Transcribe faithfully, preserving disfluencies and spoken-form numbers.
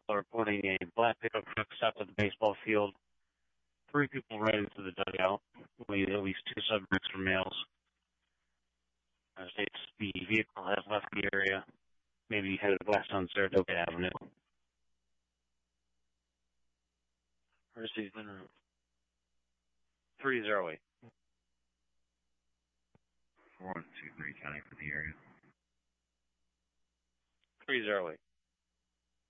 are reporting a black pickup truck stopped at the baseball field. Three people right into the dugout. We at least two subjects are males. Uh, states the vehicle has left the area, maybe headed west on Saratoga Avenue. Received en route. three zero eight. four one two three county for the area. three zero eight.